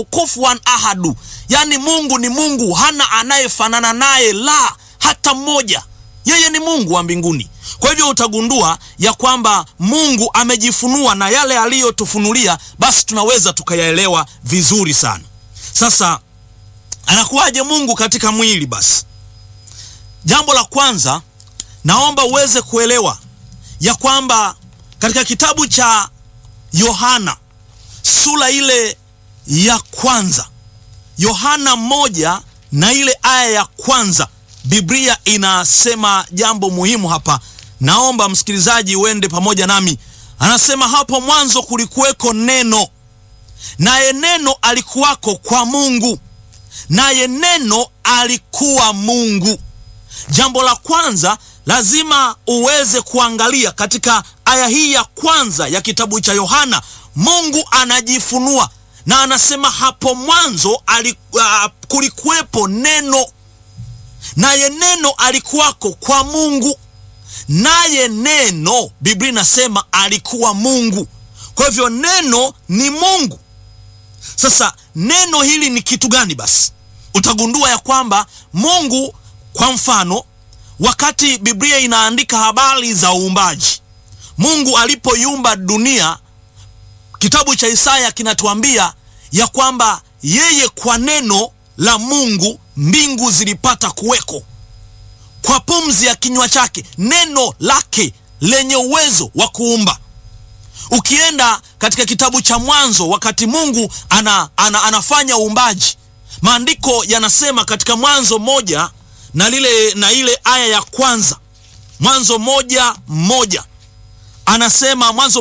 kufuwan ahadu, yani Mungu ni Mungu, hana anayefanana naye, la hata mmoja. Yeye ni Mungu wa mbinguni. Kwa hivyo utagundua ya kwamba Mungu amejifunua, na yale aliyotufunulia basi tunaweza tukayaelewa vizuri sana. Sasa anakuwaje Mungu katika mwili? Basi jambo la kwanza naomba uweze kuelewa ya kwamba katika kitabu cha Yohana sura ile ya kwanza, Yohana 1 na ile aya ya kwanza, Biblia inasema jambo muhimu hapa. Naomba msikilizaji uende pamoja nami. Anasema hapo mwanzo kulikuweko neno, naye neno alikuwako kwa Mungu, naye neno alikuwa Mungu. Jambo la kwanza lazima uweze kuangalia katika aya hii ya kwanza ya kitabu cha Yohana, Mungu anajifunua na anasema hapo mwanzo kulikuwepo neno, naye neno alikuwako kwa Mungu, naye neno, Biblia inasema alikuwa Mungu. Kwa hivyo neno ni Mungu. Sasa neno hili ni kitu gani? Basi utagundua ya kwamba Mungu, kwa mfano, wakati Biblia inaandika habari za uumbaji, Mungu alipoiumba dunia, kitabu cha Isaya kinatuambia ya kwamba yeye kwa neno la Mungu mbingu zilipata kuweko. Kwa pumzi ya kinywa chake, neno lake lenye uwezo wa kuumba. Ukienda katika kitabu cha Mwanzo, wakati Mungu anafanya uumbaji, maandiko yanasema katika Mwanzo 1 na ile aya ya kwanza, Mwanzo 1:1 anasema, Mwanzo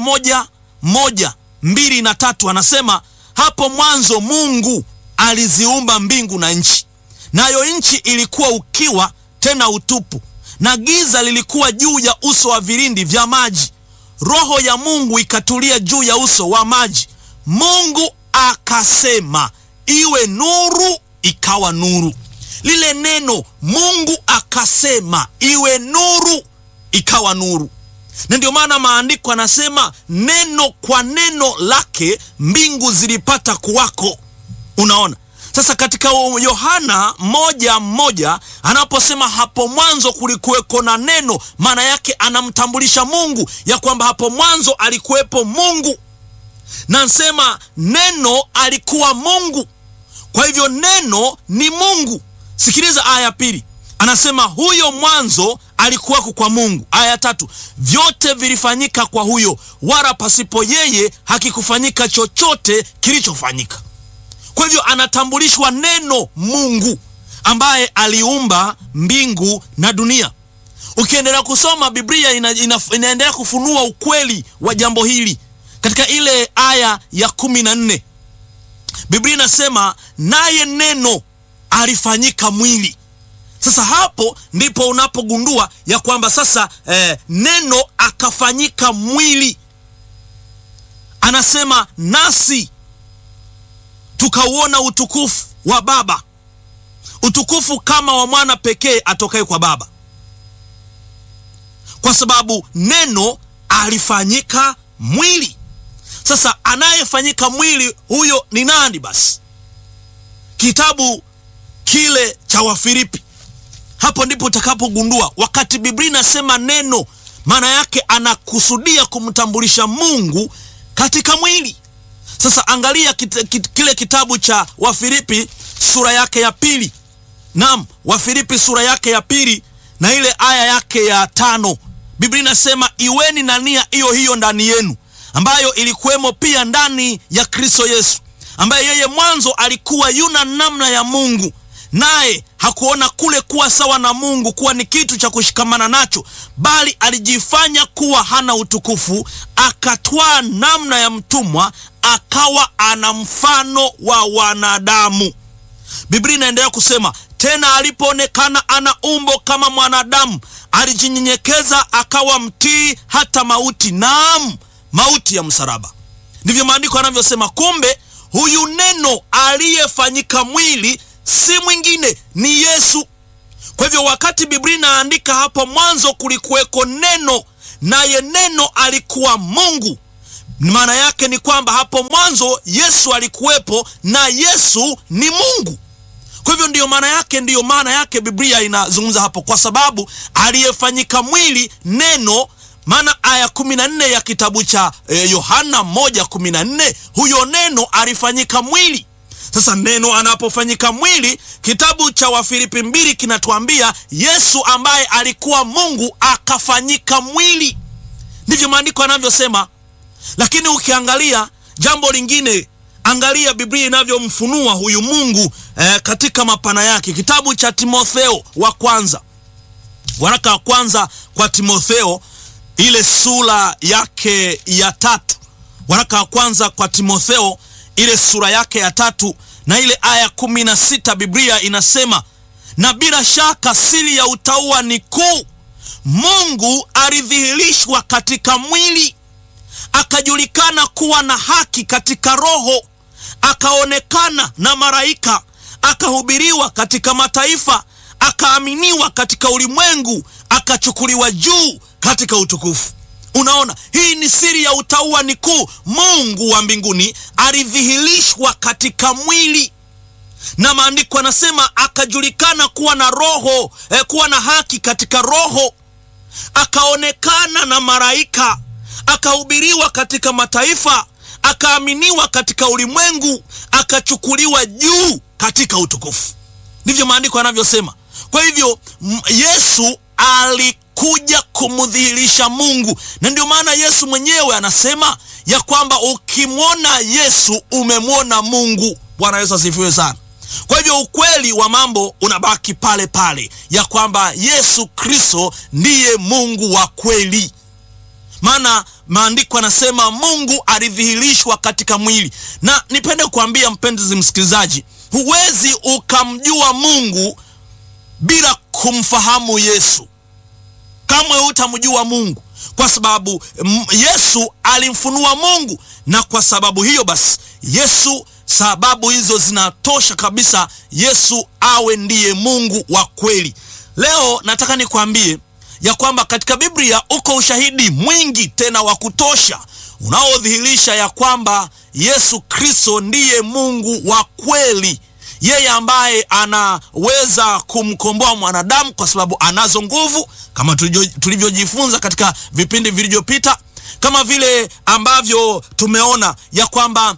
1:1, 2 na 3 anasema, hapo mwanzo Mungu aliziumba mbingu na nchi, nayo nchi ilikuwa ukiwa tena utupu, na giza lilikuwa juu ya uso wa vilindi vya maji. Roho ya Mungu ikatulia juu ya uso wa maji. Mungu akasema, iwe nuru, ikawa nuru. Lile neno Mungu akasema, iwe nuru, ikawa nuru. Na ndio maana maandiko anasema neno kwa neno lake mbingu zilipata kuwako. Unaona? Sasa katika Yohana 1:1 anaposema hapo mwanzo kulikuweko na neno, maana yake anamtambulisha Mungu ya kwamba hapo mwanzo alikuwepo Mungu. Na nasema neno alikuwa Mungu. Kwa hivyo neno ni Mungu. Sikiliza aya ya pili. Anasema huyo mwanzo alikuwako kwa Mungu. Aya 3, vyote vilifanyika kwa huyo, wala pasipo yeye hakikufanyika chochote kilichofanyika. Kwa hivyo anatambulishwa neno Mungu ambaye aliumba mbingu na dunia. Ukiendelea kusoma Biblia inaendelea kufunua ukweli wa jambo hili. Katika ile aya ya 14 Biblia inasema naye neno alifanyika mwili. Sasa hapo ndipo unapogundua ya kwamba sasa neno akafanyika mwili. Anasema nasi tukauona utukufu wa Baba, utukufu kama wa mwana pekee atokaye kwa Baba. Kwa sababu neno alifanyika mwili. Sasa anayefanyika mwili huyo ni nani? Basi kitabu kile cha Wafilipi, hapo ndipo utakapogundua wakati Biblia inasema neno, maana yake anakusudia kumtambulisha Mungu katika mwili. Sasa angalia kile kitabu cha Wafilipi sura yake ya 2. Naam, Wafilipi sura yake ya 2 na ile aya yake ya 5. Biblia inasema iweni na nia hiyo hiyo ndani yenu, ambayo ilikuwemo pia ndani ya Kristo Yesu, ambaye yeye mwanzo alikuwa yuna namna ya Mungu, naye hakuona kule kuwa sawa na Mungu kuwa ni kitu cha kushikamana nacho, bali alijifanya kuwa hana utukufu, akatwaa namna ya mtumwa, akawa ana mfano wa wanadamu. Biblia inaendelea kusema tena alipoonekana ana umbo kama mwanadamu, alijinyenyekeza akawa mtii hata mauti, naam, mauti ya msalaba. Ndivyo maandiko yanavyosema. Kumbe huyu neno aliyefanyika mwili si mwingine, ni Yesu. Kwa hivyo wakati Biblia inaandika hapo mwanzo kulikuweko neno, naye neno alikuwa Mungu, Maana yake ni kwamba hapo mwanzo Yesu alikuwepo na Yesu ni Mungu. Kwa hivyo ndiyo maana yake Biblia inazungumza hapo, kwa sababu aliyefanyika mwili, neno. Maana aya 14 ya kitabu cha Yohana 1:14, huyo neno alifanyika mwili. Sasa neno anapofanyika mwili, kitabu cha Wafilipi 2 kinatuambia Yesu ambaye alikuwa Mungu akafanyika mwili. Ndivyo maandiko yanavyosema. Lakini ukiangalia jambo lingine, angalia Biblia inavyomfunua huyu Mungu katika mapana yake. Kitabu cha Timotheo wa kwanza, waraka wa kwanza kwa Timotheo, ile sura yake ya 3. Waraka wa kwanza kwa Timotheo, ile sura yake ya 3 na ile aya 16, Biblia inasema, na bila shaka siri ya utauwa ni kuu. Mungu alidhihirishwa katika mwili, akajulikana kuwa na haki katika roho, akaonekana na malaika, akahubiriwa katika mataifa, akaaminiwa katika ulimwengu, akachukuliwa juu katika utukufu. Unaona, hii ni siri ya utauwa ni kuu. Mungu wa mbinguni alidhihirishwa katika mwili, na maandiko yanasema akajulikana kuwa na roho, kuwa na haki katika roho, akaonekana na malaika, akahubiriwa katika mataifa, akaaminiwa katika ulimwengu, akachukuliwa juu katika utukufu. Ndivyo maandiko yanavyosema. Kwa hivyo Yesu alikuja kumdhihirisha Mungu, na ndio maana Yesu mwenyewe anasema ya kwamba ukimwona Yesu umemwona Mungu. Bwana Yesu asifiwe sana. Kwa hivyo ukweli wa mambo unabaki pale pale, ya kwamba Yesu Kristo ndiye Mungu wa kweli. Maana maandiko yanasema Mungu alidhihirishwa katika mwili. Na nipende kuambia mpenzi msikilizaji, huwezi ukamjua Mungu bila kumfahamu Yesu. Kamwe hutamjua Mungu, kwa sababu Yesu alimfunua Mungu. Na kwa sababu hiyo basi sababu hizo zinatosha kabisa Yesu awe ndiye Mungu wa kweli. Leo nataka nikwambie ya kwamba katika Biblia uko ushahidi mwingi tena wa kutosha unaodhihirisha ya kwamba Yesu Kristo ndiye Mungu wa kweli. Yeye ambaye anaweza kumkomboa mwanadamu, kwa sababu anazo nguvu, kama tulivyojifunza katika vipindi vilivyopita, kama vile ambavyo tumeona ya kwamba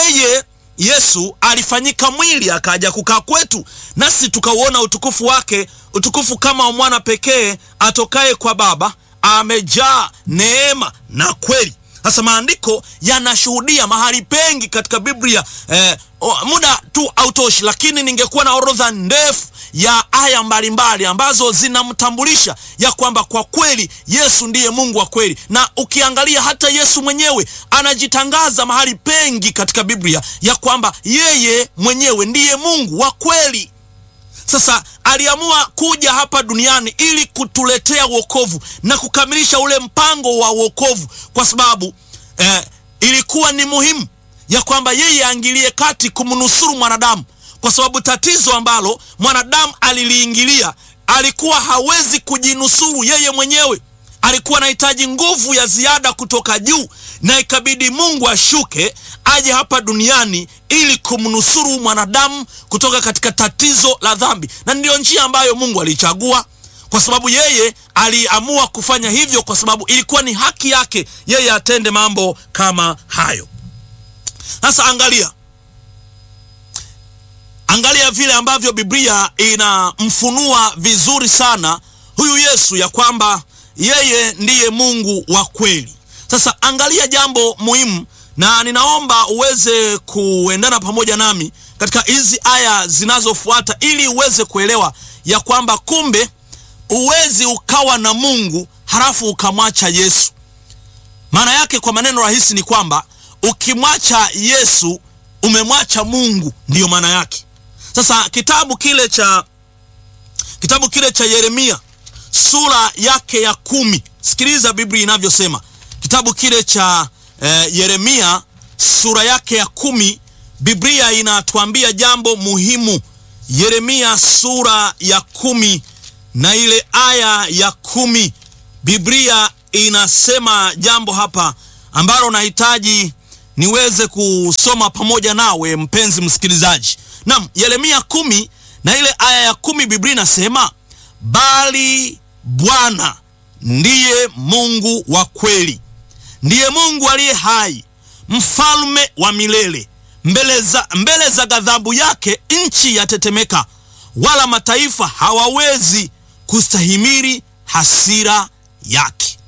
Yesu alifanyika mwili akaja kukaa kwetu, nasi tukauona utukufu wake, utukufu kama wa mwana pekee atokaye kwa Baba, amejaa neema na kweli. Sasa maandiko yanashuhudia mahali pengi katika Biblia. Muda tu hautoshi, lakini ningekuwa na orodha ndefu ya aya mbalimbali ambazo zinamtambulisha ya kwamba kwa kweli Yesu ndiye Mungu wa kweli. Na ukiangalia hata Yesu mwenyewe anajitangaza mahali pengi katika Biblia ya kwamba yeye mwenyewe ndiye Mungu wa kweli. Sasa aliamua kuja hapa duniani ili kutuletea wokovu na kukamilisha ule mpango wa wokovu, kwa sababu ilikuwa ni muhimu ya kwamba yeye aingilie kati kumnusuru mwanadamu, kwa sababu tatizo ambalo mwanadamu aliliingilia, alikuwa hawezi kujinusuru yeye mwenyewe. Alikuwa anahitaji nguvu ya ziada kutoka juu, na ikabidi Mungu ashuke aje hapa duniani ili kumnusuru mwanadamu kutoka katika tatizo la dhambi. Na ndio njia ambayo Mungu alichagua, kwa sababu yeye aliamua kufanya hivyo, kwa sababu ilikuwa ni haki yake yeye atende mambo kama hayo. Sasa angalia vile ambavyo Biblia inamfunua vizuri sana huyu Yesu ya kwamba yeye ndiye Mungu wa kweli. Sasa angalia jambo muhimu, na ninaomba uweze kuendana pamoja nami katika hizi aya zinazofuata ili uweze kuelewa ya kwamba kumbe uwezi ukawa na Mungu halafu ukamwacha Yesu. Maana yake kwa maneno rahisi ni kwamba ukimwacha Yesu umemwacha Mungu, ndiyo maana yake. Sasa kitabu kile cha Yeremia sura yake ya 10, sikiliza Biblia inavyosema. Kitabu kile cha Yeremia sura yake ya 10, Biblia inatuambia jambo muhimu. Yeremia sura ya 10 na ile aya ya 10, Biblia inasema jambo hapa ambalo nahitaji niweze kusoma pamoja nawe mpenzi msikilizaji. Naam, Yeremia 10 na ile aya ya 10, Biblia inasema, bali Bwana ndiye Mungu wa kweli, ndiye Mungu aliye hai, mfalme wa milele. Mbele za ghadhabu yake nchi yatetemeka, wala mataifa hawawezi kustahimili hasira yake.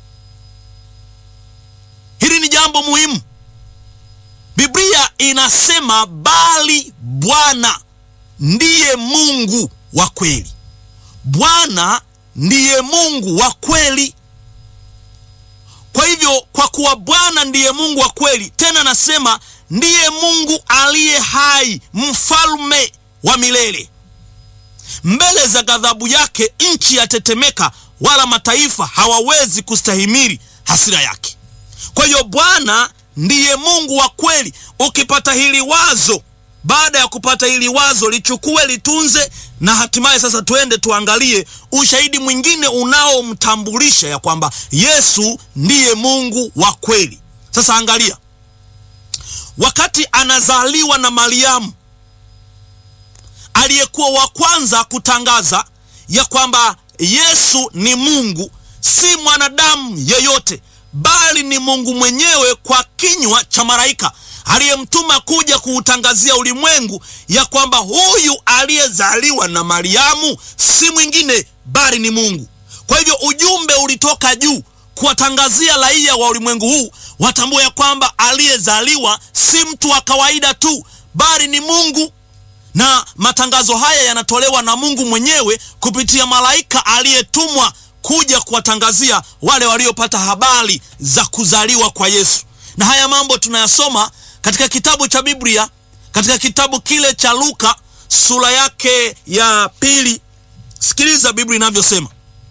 Hili ni jambo muhimu. Biblia inasema bali Bwana ndiye Mungu wa kweli. Bwana ndiye Mungu wa kweli. Kwa hivyo, kwa kuwa Bwana ndiye Mungu wa kweli, tena nasema ndiye Mungu aliye hai, mfalme wa milele. Mbele za ghadhabu yake nchi yatetemeka, wala mataifa hawawezi kustahimili hasira yake. Kwa hiyo Bwana ndiye Mungu wa kweli. Ukipata hili wazo, baada ya kupata hili wazo, lichukue, litunze, na hatimaye sasa tuende tuangalie ushahidi mwingine unaomtambulisha ya kwamba Yesu ndiye Mungu wa kweli. Sasa angalia, wakati anazaliwa na Mariamu, aliyekuwa wa kwanza kutangaza ya kwamba Yesu ni Mungu, si mwanadamu yeyote, bali ni Mungu mwenyewe kwa kinywa cha malaika aliyemtuma kuja kuutangazia ulimwengu ya kwamba huyu aliyezaliwa na Mariamu si mwingine bali ni Mungu. Kwa hivyo ujumbe ulitoka juu kuwatangazia raia wa ulimwengu huu watambue ya kwamba aliyezaliwa si mtu wa kawaida tu, bali ni Mungu. Na matangazo haya yanatolewa na Mungu mwenyewe kupitia malaika aliyetumwa kuja kuwatangazia wale waliopata habari za kuzaliwa kwa Yesu. Na haya mambo tunayasoma katika kitabu cha Biblia, katika kitabu kile cha Luka sura yake ya 2. Sikiliza Biblia inavyosema.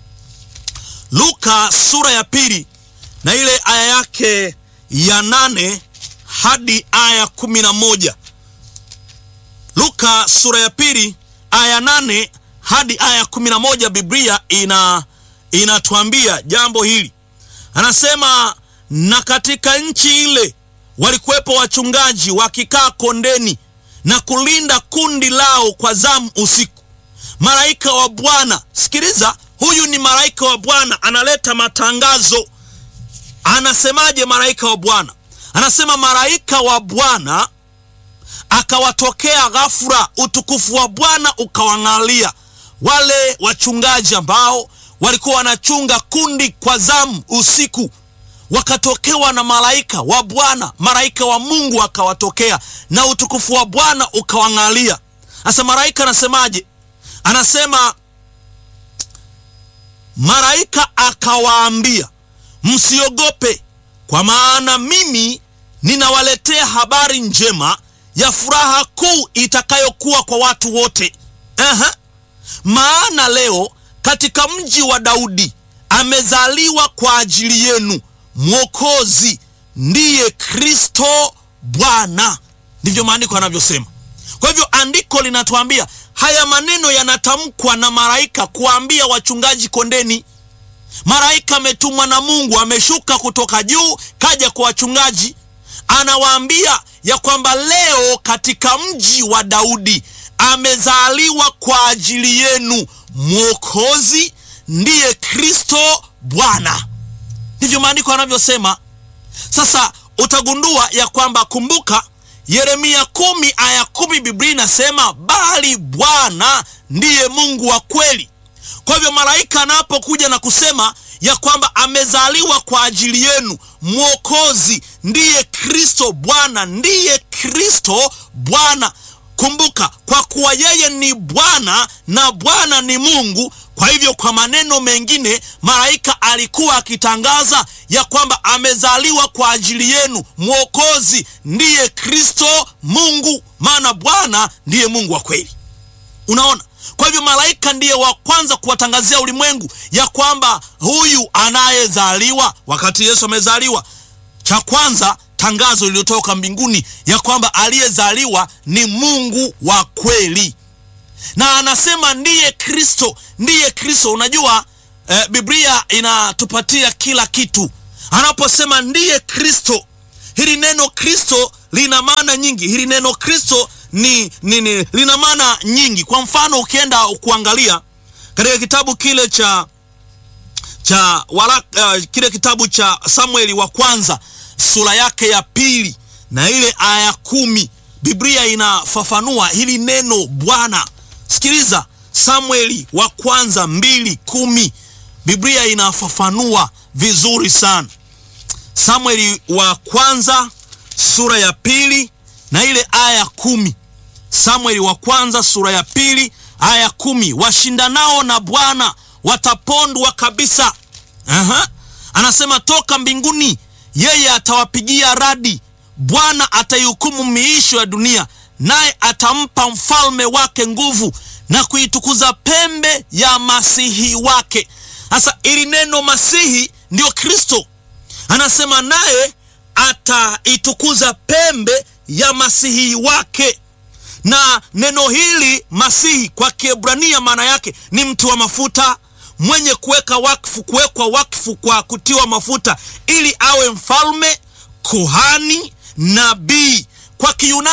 Luka sura ya 2 na ile aya yake ya 8 hadi aya 11. Luka sura ya 2 aya 8 hadi aya 11, Biblia inatuambia jambo hili. Anasema, na katika nchi ile walikuwepo wachungaji wakikaa kondeni na kulinda kundi lao kwa zamu usiku. Malaika wa Bwana, sikiliza, huyu ni malaika wa Bwana analeta matangazo. Anasemaje malaika wa Bwana? Anasema malaika wa Bwana akawatokea ghafula, utukufu wa Bwana ukawang'alia. Wale wachungaji ambao walikuwa wanachunga kundi kwa zamu usiku wakatokewa na malaika wa Bwana, malaika wa Mungu akawatokea na utukufu wa Bwana ukawang'alia. Sasa malaika anasemaje? Anasema malaika akawaambia, msiogope, kwa maana mimi ninawaletea habari njema ya furaha kuu itakayokuwa kwa watu wote. Maana leo katika mji wa Daudi amezaliwa kwa ajili yenu Mwokozi, ndiye Kristo Bwana. Ndivyo maandiko yanavyosema. Kwa hivyo andiko linatuambia haya maneno yanatamkwa na malaika kuambia wachungaji kondeni. Malaika ametumwa na Mungu, ameshuka kutoka juu kaja kwa wachungaji, anawaambia ya kwamba leo katika mji wa Daudi amezaliwa kwa ajili yenu Mwokozi, ndiye Kristo Bwana. Ndivyo maandiko yanavyosema. Sasa utagundua ya kwamba, kumbuka Yeremia 10 aya 10, Biblia inasema bali Bwana ndiye Mungu wa kweli. Kwa hivyo malaika anapokuja na kusema ya kwamba amezaliwa kwa ajili yenu Mwokozi, ndiye Kristo Bwana, ndiye Kristo Bwana. Kumbuka, kwa kuwa yeye ni Bwana na Bwana ni Mungu, kwa hivyo kwa maneno mengine malaika alikuwa akitangaza ya kwamba amezaliwa kwa ajili yenu Mwokozi, ndiye Kristo Mungu, maana Bwana ndiye Mungu wa kweli. Unaona? Kwa hivyo malaika ndiye wa kwanza kuwatangazia ulimwengu ya kwamba huyu anayezaliwa, wakati Yesu amezaliwa, cha kwanza tangazo lililotoka mbinguni ya kwamba aliyezaliwa ni Mungu wa kweli. Na anasema ndiye Kristo, ndiye Kristo. Unajua Biblia inatupatia kila kitu. Anaposema ndiye Kristo, hili neno Kristo lina maana nyingi. Hili neno Kristo lina maana nyingi. Kwa mfano, ukienda kuangalia katika kitabu kile kile kitabu cha Samueli wa kwanza sura yake ya 2 na ile aya 10, Biblia inafafanua hili neno Bwana. Sikiliza, Samueli wa kwanza 2:10, Biblia inafafanua vizuri sana. Samueli wa kwanza sura ya 2 na ile aya 10. Samueli wa kwanza sura ya 2 aya 10, washindanao na Bwana watapondwa kabisa. Anasema toka mbinguni yeye atawapigia radi, Bwana ataihukumu miisho ya dunia, naye atampa mfalme wake nguvu na kuitukuza pembe ya masihi wake. Sasa ili neno masihi ndio Kristo. Anasema naye ataitukuza pembe ya masihi wake. Na neno hili masihi kwa Kiebrania maana yake ni mtu wa mafuta, mwenye kuwekwa wakfu kwa kutiwa mafuta ili awe mfalme, kuhani, nabii. Kwa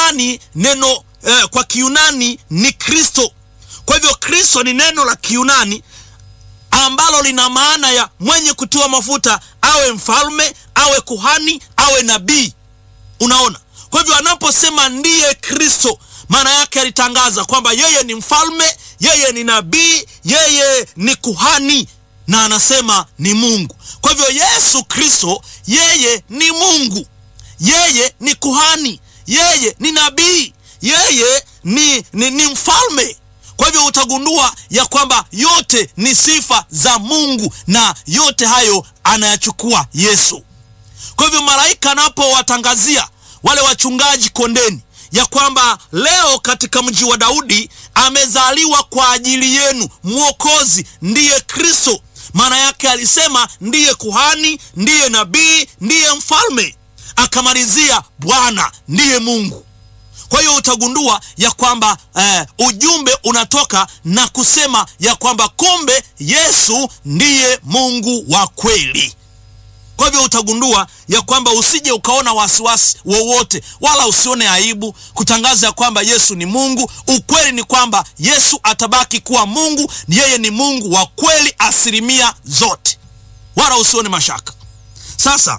Kiyunani ni Kristo. Kwa hivyo Kristo ni neno la Kiyunani ambalo lina maana ya mwenye kutiwa mafuta, awe mfalme, awe kuhani, awe nabii. Unaona? Kwa hivyo anaposema ndiye Kristo, maana yake alitangaza kwamba yeye ni mfalme, yeye ni nabii, yeye ni kuhani, na anasema ni Mungu. Kwa hivyo Yesu Kristo, yeye ni Mungu, yeye ni kuhani, yeye ni nabii, yeye ni mfalme. Kwa hivyo utagundua ya kwamba yote ni sifa za Mungu, na yote hayo anayachukua Yesu. Kwa hivyo malaika anapowatangazia wale wachungaji kondeni ya kwamba leo katika mji wa Daudi amezaliwa kwa ajili yenu Mwokozi, ndiye Kristo, maana yake alisema ndiye kuhani, ndiye nabii, ndiye mfalme, akamalizia Bwana ndiye Mungu. Kwa hiyo utagundua ya kwamba ujumbe unatoka na kusema ya kwamba kumbe Yesu ndiye Mungu wa kweli. Kwa hivyo utagundua ya kwamba usije ukaona wasiwasi wowote, wala usione aibu kutangaza ya kwamba Yesu ni Mungu. Ukweli ni kwamba Yesu atabaki kuwa Mungu, yeye ni Mungu wa kweli asilimia zote, wala usione mashaka. Sasa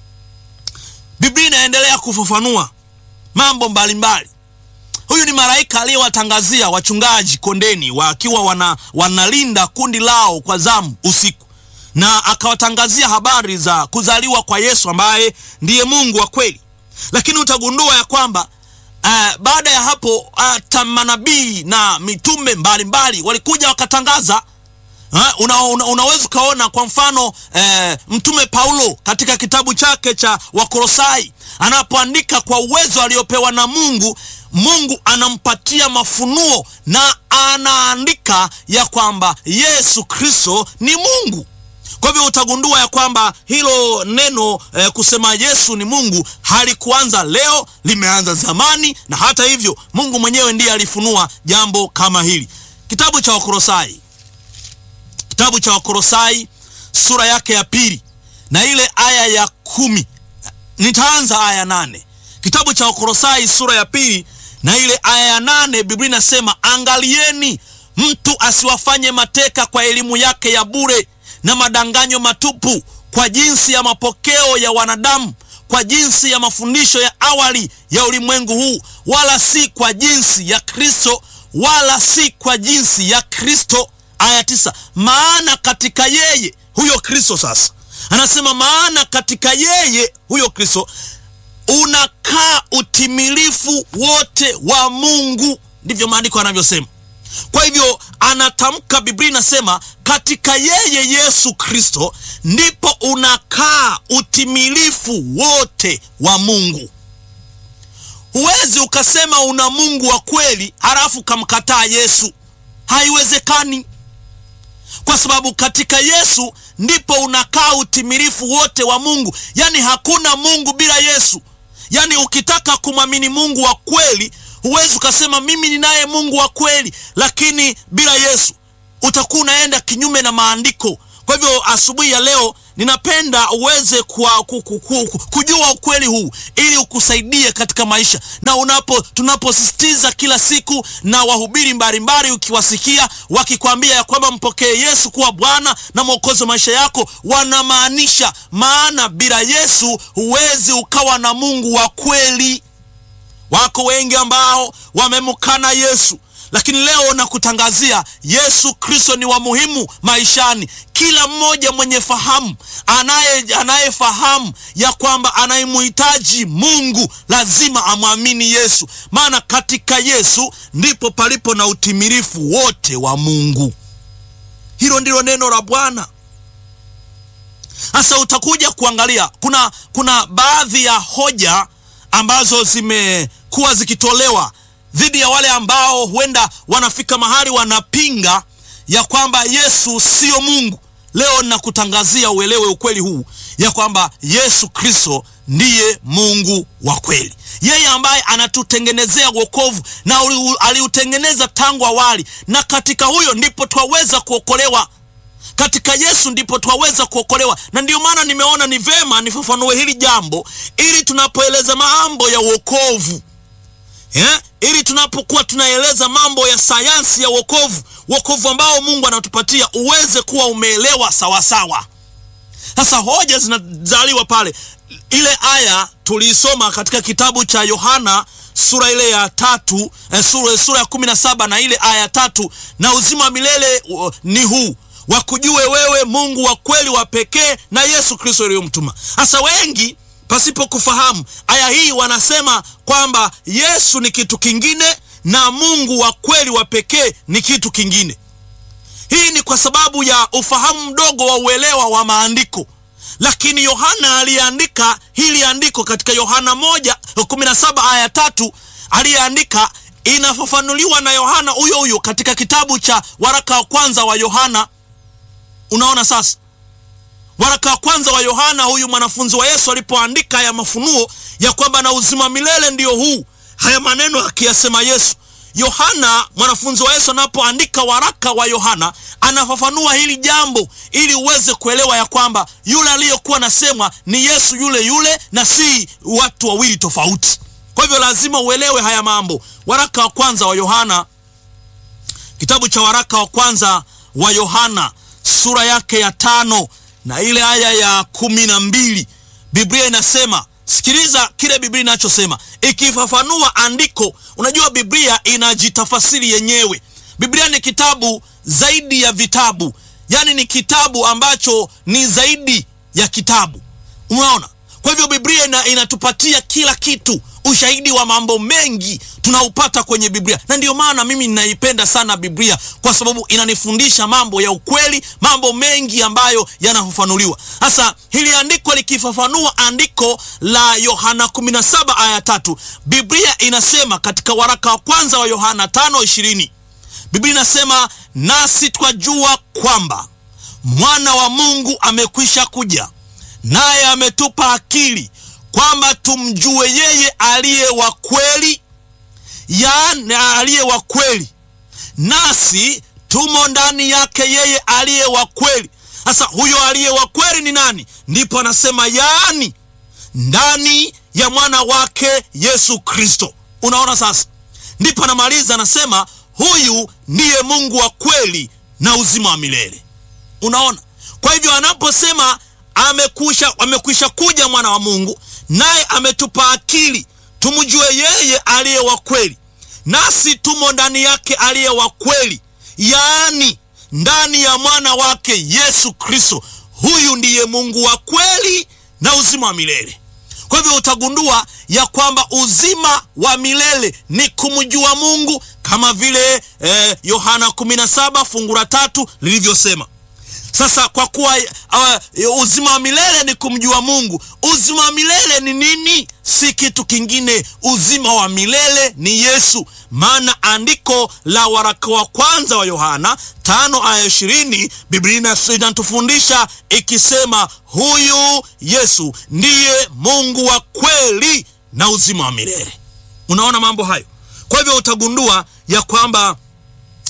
Biblia inaendelea kufafanua mambo mbalimbali. Huyu ni malaika aliyewatangazia wachungaji kondeni wakiwa wanalinda kundi lao kwa zamu usiku, na akawatangazia habari za kuzaliwa kwa Yesu ambaye ndiye Mungu wa kweli. Lakini utagundua ya kwamba baada ya hapo manabii na mitume mbalimbali walikuja wakatangaza. Unaweza ukaona kwa mfano mtume Paulo katika kitabu chake cha Wakolosai anapoandika kwa uwezo aliopewa na Mungu, Mungu anampatia mafunuo na anaandika ya kwamba Yesu Kristo ni Mungu. Kwa hivyo utagundua ya kwamba hilo neno kusema Yesu ni Mungu halikuanza leo, limeanza zamani, na hata hivyo Mungu mwenyewe ndiye alifunua jambo kama hili. Kitabu cha Wakolosai sura yake ya 2 na ile aya ya 10. Nitaanza aya 8. Kitabu cha Wakolosai sura ya 2 na ile aya ya 8, Biblia inasema, angalieni mtu asiwafanye mateka kwa elimu yake ya bure na madanganyo matupu, kwa jinsi ya mapokeo ya wanadamu, kwa jinsi ya mafundisho ya awali ya ulimwengu huu, wala si kwa jinsi ya Kristo, wala si kwa jinsi ya Kristo. Aya 9, maana katika yeye, huyo Kristo sasa anasema, maana katika yeye, huyo Kristo, unakaa utimilifu wote wa Mungu. Ndivyo maandiko yanavyosema. Kwa hivyo anatamka, Biblia inasema katika yeye Yesu Kristo ndipo unakaa utimilifu wote wa Mungu. Huwezi ukasema una Mungu wa kweli halafu kamkataa Yesu. Haiwezekani. Kwa sababu katika Yesu ndipo unakaa utimilifu wote wa Mungu. Yaani hakuna Mungu bila Yesu. Yaani ukitaka kumwamini Mungu wa kweli, huwezi ukasema mimi ninaye Mungu wa kweli lakini bila Yesu. Utakuwa unaenda kinyume na maandiko. Kwa hivyo asubuhi ya leo ninapenda uweze kujua ukweli huu ili ukusaidie katika maisha. Na tunaposisitiza kila siku na wahubiri mbalimbali, ukiwasikia wakikwambia ya kwamba mpokee Yesu kuwa Bwana na Mwokozi wa maisha yako, wanamaanisha, maana bila Yesu huwezi ukawa na Mungu wa kweli. Wako wengi ambao wamemkana Yesu, lakini leo nakutangazia Yesu Kristo ni wa muhimu maishani. Kila mmoja mwenye fahamu, anayefahamu ya kwamba anayemhitaji Mungu lazima amwamini Yesu, maana katika Yesu ndipo palipo na utimilifu wote wa Mungu. Hilo ndilo neno la Bwana. Sasa utakuja kuangalia kuna baadhi ya hoja ambazo zimekuwa zikitolewa dhidi ya wale ambao huenda wanafika mahali wanapinga ya kwamba Yesu sio Mungu. Leo nakutangazia uelewe ukweli huu ya kwamba Yesu Kristo ndiye Mungu wa kweli. Yeye ambaye anatutengenezea wokovu na aliutengeneza tangu awali, na katika huyo ndipo twaweza kuokolewa. Katika Yesu ndipo twaweza kuokolewa. Na ndio maana nimeona ni vema nifafanue hili jambo ili tunapoeleza mambo ya wokovu, ili tunapokuwa tunaeleza mambo ya sayansi ya wokovu ambao Mungu anatupatia, uweze kuwa umeelewa sawa sawa. Sasa hoja zinazaliwa pale. Ile aya tuliisoma katika kitabu cha Yohana sura ile ya 3, sura ya 17 na ile aya 3, na uzima wa milele ni huu, wakujue wewe Mungu wa kweli wa pekee na Yesu Kristo aliyomtuma. Sasa wengi pasipo kufahamu aya hii wanasema kwamba Yesu ni kitu kingine na Mungu wa kweli wa pekee ni kitu kingine. Hii ni kwa sababu ya ufahamu mdogo wa uelewa wa maandiko. Lakini Yohana aliandika hili andiko katika Yohana 1:17 aya 3, aliandika, inafafanuliwa na Yohana huyo katika kitabu cha waraka wa kwanza wa Yohana. Unaona sasa, waraka wa kwanza wa Yohana, huyu mwanafunzi wa Yesu alipoandika ya mafunuo ya kwamba na uzima milele ndio huu, haya maneno akiyasema Yesu, Yohana mwanafunzi wa Yesu anapoandika waraka wa Yohana anafafanua hili jambo ili uweze kuelewa ya kwamba yule aliyekuwa nasemwa ni Yesu yule na si watu wawili tofauti. Kwa hivyo lazima uelewe haya mambo. Waraka wa kwanza wa Yohana, kitabu cha waraka wa kwanza wa Yohana sura yake ya 5 na ile aya ya 12, Biblia inasema, sikiliza kile Biblia inachosema ikifafanua andiko. Unajua Biblia inajitafasiri yenyewe. Biblia ni kitabu zaidi ya vitabu, yani ni kitabu ambacho ni zaidi ya kitabu. Unaona? Kwa hivyo Biblia inatupatia kila kitu. Ushahidi wa mambo mengi tunaupata kwenye Biblia. Na ndio maana mimi ninaipenda sana Biblia, kwa sababu inanifundisha mambo ya ukweli, mambo mengi ambayo yanafafanuliwa. Sasa hili andiko likifafanua andiko la Yohana 17 aya 3, Biblia inasema katika waraka wa kwanza wa Yohana 5:20, Biblia inasema, nasi twajua kwamba mwana wa Mungu amekwisha kuja, naye ametupa akili kwamba tumjue yeye aliye wa kweli, yaani aliye wa kweli, nasi tumo ndani yake yeye aliye wa kweli. Sasa huyo aliye wa kweli ni nani? Ndipo anasema yaani ndani ya mwana wake Yesu Kristo. Unaona sasa? Ndipo anamaliza anasema huyu ndiye Mungu wa kweli na uzima wa milele. Unaona? Kwa hivyo anaposema amekwisha kuja mwana wa Mungu, naye ametupa akili tumjue yeye aliye wa kweli, nasi tumo ndani yake aliye wa kweli, yaani ndani ya mwana wake Yesu Kristo. Huyu ndiye Mungu wa kweli na uzima wa milele. Kwa hivyo utagundua ya kwamba uzima wa milele ni kumjua Mungu, kama vile Yohana 17 fungu la 3 lilivyosema. Sasa kwa kuwa uzima wa milele ni kumjua Mungu, uzima wa milele ni nini? Si kitu kingine. Uzima wa milele ni Yesu. Maana andiko la waraka wa kwanza wa Yohana 5 aya 20, Biblia inatufundisha ikisema huyu Yesu ndiye Mungu wa kweli na uzima wa milele. Unaona mambo hayo? Kwa hivyo utagundua ya kwamba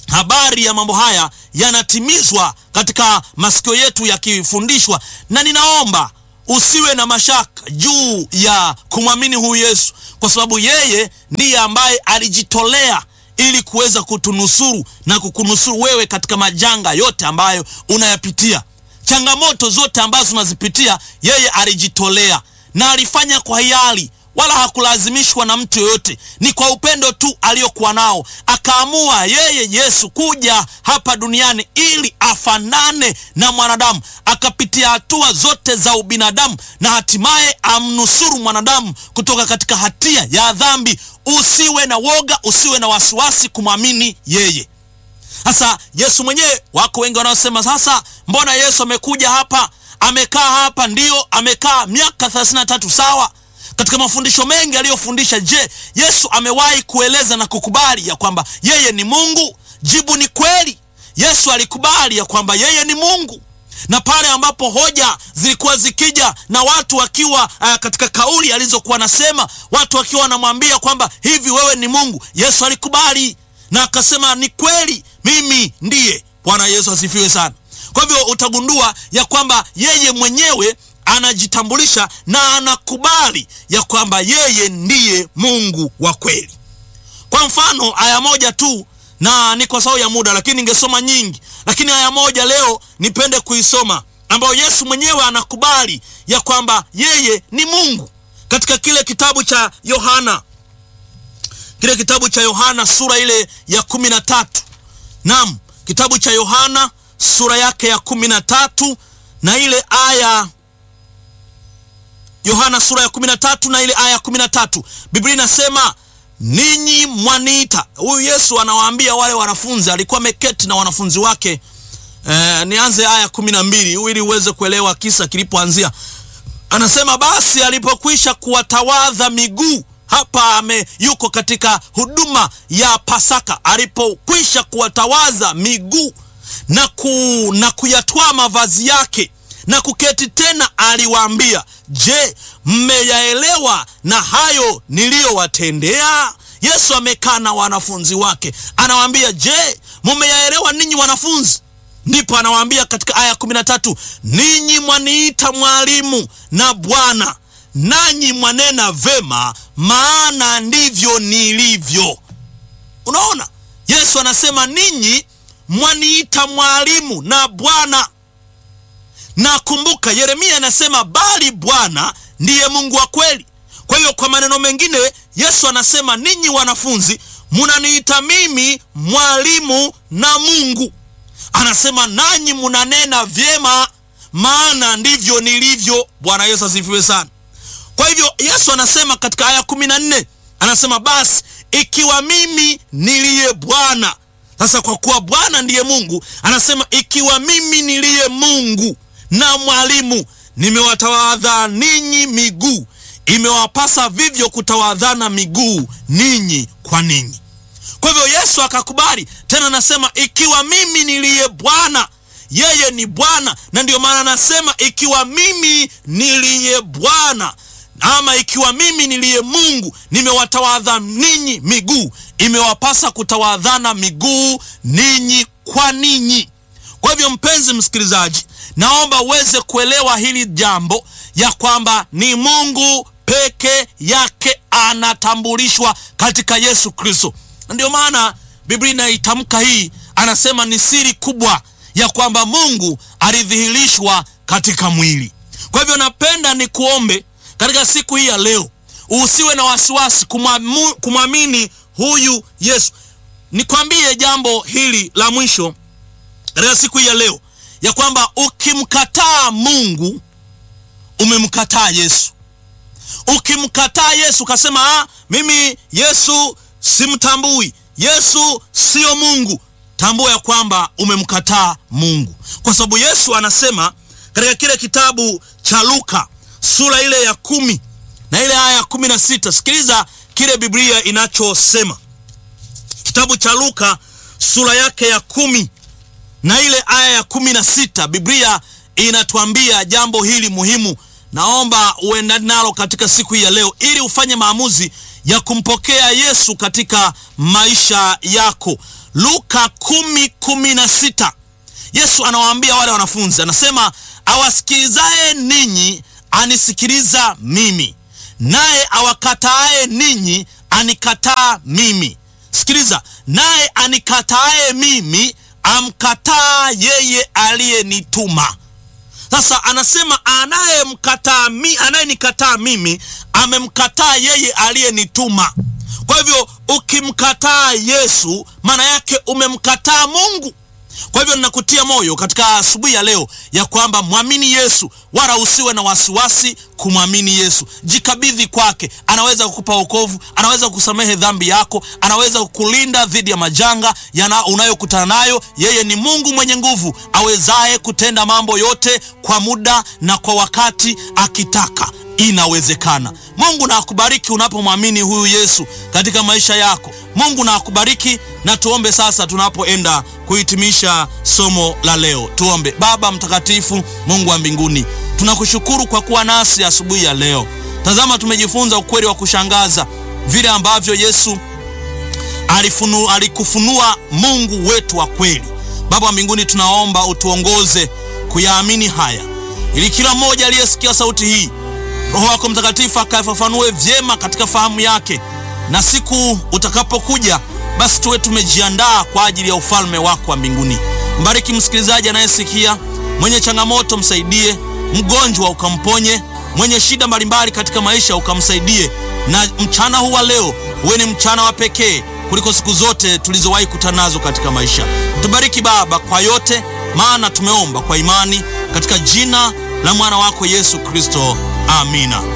habari ya mambo haya yanatimizwa katika masikio yetu yakifundishwa, na ninaomba usiwe na mashaka juu ya kumwamini huyu Yesu, kwa sababu yeye ndiye ambaye alijitolea ili kuweza kutunusuru na kukunusuru wewe katika majanga yote ambayo unayapitia. Changamoto zote ambazo unazipitia, yeye alijitolea na alifanya kwa hiari, wala hakulazimishwa na mtu yoyote. Ni kwa upendo tu aliokuwa nao akaamua yeye Yesu kuja hapa duniani ili afanane na mwanadamu, akapitia hatua zote za ubinadamu na hatimaye amnusuru mwanadamu kutoka katika hatia ya dhambi. Usiwe na woga, usiwe na wasiwasi kumwamini yeye. Sasa Yesu mwenyewe, wako wengi wanaosema sasa mbona Yesu amekuja hapa, amekaa hapa, ndio amekaa miaka 33, sawa. Katika mafundisho mengi aliyofundisha, je, Yesu amewahi kueleza na kukubali ya kwamba yeye ni Mungu? Jibu ni kweli. Yesu alikubali ya kwamba yeye ni Mungu. Na pale ambapo hoja zilikuwa zikija na watu wakiwa katika kauli alizokuwa nasema, watu wakiwa wanamwambia kwamba hivi wewe ni Mungu, Yesu alikubali na akasema ni kweli, mimi ndiye. Bwana Yesu asifiwe sana. Kwa hivyo utagundua ya kwamba yeye mwenyewe anajitambulisha na anakubali ya kwamba yeye ndiye Mungu wa kweli. Kwa mfano aya moja tu, na ni kwa sababu ya muda, lakini ningesoma nyingi, lakini aya moja leo nipende kuisoma, ambayo Yesu mwenyewe anakubali ya kwamba yeye ni Mungu. Katika kile kitabu cha Yohana, sura ile ya 13. Naam, kitabu cha Yohana sura yake ya 13 na ile aya, Yohana sura ya 13 na ile aya 13, Biblia inasema ninyi mwaniita. Huyu Yesu anawaambia wale wanafunzi, alikuwa ameketi na wanafunzi wake. Nianze aya 12 ili uweze kuelewa kisa kilipoanzia. Anasema basi alipokwisha kuwatawadha miguu, hapa yuko katika huduma ya Pasaka. Alipokwisha kuwatawadha miguu na kuyatwaa mavazi yake na kuketi tena, aliwaambia, je, mmeyaelewa na hayo niliyowatendea? Yesu amekaa na wanafunzi wake, anawaambia, je, mmeyaelewa ninyi wanafunzi? Ndipo anawaambia katika aya 13, ninyi mwaniita mwalimu na Bwana, nanyi mwanena vema, maana ndivyo nilivyo. Unaona, Yesu anasema ninyi mwaniita mwalimu na Bwana. Na kumbuka Yeremia anasema bali Bwana ndiye Mungu wa kweli. Kwa hiyo kwa maneno mengine, Yesu anasema ninyi wanafunzi munaniita mimi mwalimu na Mungu. Anasema nanyi munanena vyema, maana ndivyo nilivyo. Bwana Yesu asifiwe sana. Kwa hivyo Yesu anasema katika aya 14, anasema basi ikiwa mimi niliye Bwana. Sasa kwa kuwa Bwana ndiye Mungu, anasema ikiwa mimi niliye Mungu na mwalimu nimewatawadha ninyi miguu, imewapasa vivyo kutawadhana miguu ninyi kwa ninyi. Kwa hivyo Yesu akakubali tena, anasema ikiwa mimi niliye Bwana, yeye ni Bwana. Na ndio maana anasema ikiwa mimi niliye Bwana, ama ikiwa mimi niliye Mungu, nimewatawadha ninyi miguu, imewapasa kutawadhana miguu ninyi kwa ninyi. Kwa hivyo mpenzi msikilizaji, naomba uweze kuelewa hili jambo ya kwamba ni Mungu peke yake anatambulishwa katika Yesu Kristo. Ndio maana Biblia inaitamka hii, anasema ni siri kubwa ya kwamba Mungu alidhihirishwa katika mwili. Kwa hivyo napenda ni kuombe katika siku hii ya leo, usiwe na wasiwasi kumwamini huyu Yesu. Nikwambie jambo hili la mwisho katika siku hii ya leo, ya kwamba ukimkataa Mungu umemkataa Yesu. Ukimkataa Yesu ukasema mimi Yesu simtambui, Yesu sio Mungu, tambua ya kwamba umemkataa Mungu. Kwa sababu Yesu anasema katika kile kitabu cha Luka sura ile ya 10 na ile aya ya 16. Sikiliza kile Biblia inachosema. Kitabu cha Luka sura yake ya 10 na ile aya ya 16, Biblia inatuambia jambo hili muhimu. Naomba uendane nalo katika siku hii ya leo ili ufanye maamuzi ya kumpokea Yesu katika maisha yako. Luka 10:16, Yesu anawaambia wale wanafunzi, anasema, awasikilizaye ninyi anisikiliza mimi, naye awakataaye ninyi anikataa mimi. Sikiliza, naye anikataaye mimi amkataa yeye aliyenituma. Sasa anasema anayenikataa mimi amemkataa yeye aliyenituma. Kwa hivyo ukimkataa Yesu, maana yake umemkataa Mungu. Kwa hivyo ninakutia moyo katika asubuhi ya leo ya kwamba mwamini Yesu, wala usiwe na wasiwasi kumwamini Yesu. Jikabidhi kwake. Anaweza kukupa wokovu, anaweza kukusamehe dhambi yako, anaweza kukulinda dhidi ya majanga unayokutana nayo. Yeye ni Mungu mwenye nguvu, awezaye kutenda mambo yote kwa muda na kwa wakati akitaka. Inawezekana. Mungu na akubariki unapomwamini huyu Yesu katika maisha yako. Mungu na akubariki, na tuombe sasa tunapoenda kuhitimisha somo la leo. Tuombe. Baba mtakatifu, Mungu wa mbinguni, tunakushukuru kwa kuwa nasi asubuhi ya leo. Tazama, tumejifunza ukweli wa kushangaza, vile ambavyo Yesu alikufunua Mungu wetu wa kweli. Baba wa mbinguni, tunaomba utuongoze kuyaamini haya, ili kila mmoja aliyesikia sauti hii, Roho wako Mtakatifu akafafanue vyema katika fahamu yake, na siku utakapokuja basi tuwe tumejiandaa kwa ajili ya ufalme wako wa mbinguni. Mbariki msikilizaji anayesikia, mwenye changamoto msaidie, mgonjwa ukamponye, mwenye shida mbalimbali katika maisha ukamsaidie, na mchana huu wa leo uwe ni mchana wa pekee kuliko siku zote tulizowahi kutana nazo katika maisha. Tubariki Baba kwa yote, maana tumeomba kwa imani katika jina la mwana wako Yesu Kristo. Amina.